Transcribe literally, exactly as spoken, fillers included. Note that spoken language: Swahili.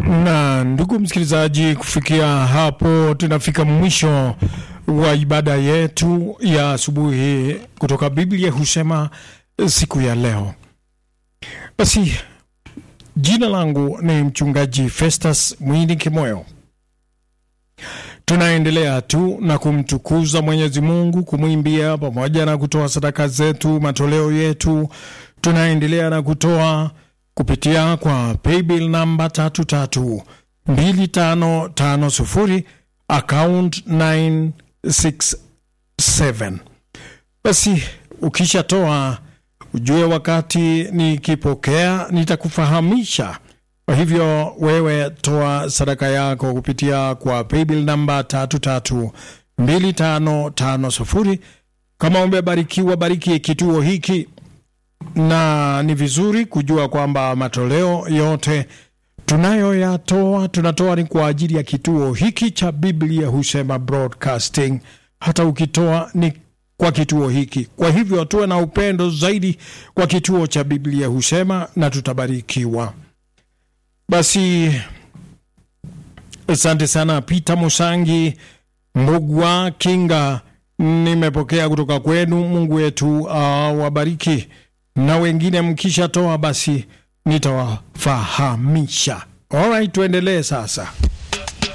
Na ndugu msikilizaji, kufikia hapo tunafika mwisho wa ibada yetu ya asubuhi kutoka Biblia Husema siku ya leo. Basi jina langu ni mchungaji Festus Mwini Kimoyo. Tunaendelea tu na kumtukuza Mwenyezi Mungu, kumwimbia pamoja na kutoa sadaka zetu, matoleo yetu. Tunaendelea na kutoa kupitia kwa paybill number tatu tatu mbili tano tano sufuri account nine six seven. Basi ukisha toa, ujue wakati nikipokea nitakufahamisha. Kwa hivyo wewe toa sadaka yako kupitia kwa paybill number tatu tatu mbili tano tano sufuri. Kama umebarikiwa, bariki kituo hiki. Na ni vizuri kujua kwamba matoleo yote tunayoyatoa tunatoa ni kwa ajili ya kituo hiki cha Biblia Husema Broadcasting. Hata ukitoa ni kwa kituo hiki. Kwa hivyo tuwe na upendo zaidi kwa kituo cha Biblia Husema na tutabarikiwa. Basi asante sana Peter Musangi, Mbugwa Kinga, nimepokea kutoka kwenu. Mungu wetu awabariki. Na wengine mkisha toa basi nitawafahamisha. Alright, tuendelee sasa.